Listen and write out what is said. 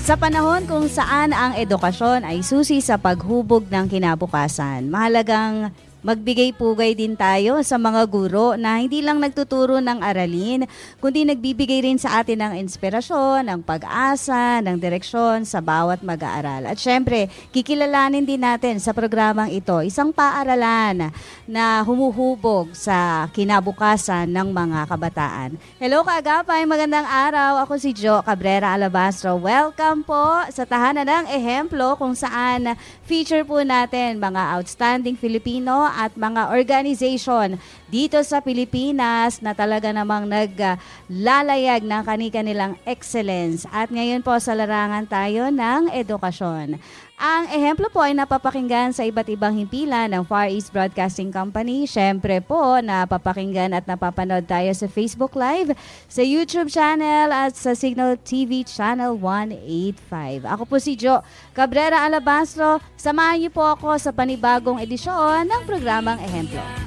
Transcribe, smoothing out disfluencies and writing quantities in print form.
Sa panahon kung saan ang edukasyon ay susi sa paghubog ng kinabukasan, mahalagang magbigay-pugay din tayo sa mga guro na hindi lang nagtuturo ng aralin, kundi nagbibigay rin sa atin ng inspirasyon, ng pag-asa, ng direksyon sa bawat mag-aaral. At syempre, kikilalanin din natin sa programang ito isang paaralan na humuhubog sa kinabukasan ng mga kabataan. Hello kaagapay, magandang araw. Ako si Jo Cabrera Alabastro. Welcome po sa Tahanan ng Ehemplo kung saan feature po natin mga outstanding Filipino at mga organization dito sa Pilipinas na talaga namang naglalayag ng kani-kanilang excellence. At ngayon po sa larangan tayo ng edukasyon. Ang ehemplo po ay napapakinggan sa iba't ibang himpilan ng Far East Broadcasting Company. Siyempre po, napapakinggan at napapanood tayo sa Facebook Live, sa YouTube channel at sa Signal TV Channel 185. Ako po si Jo Cabrera Alabastro. Samahan niyo po ako sa panibagong edisyon ng programang Ehemplo.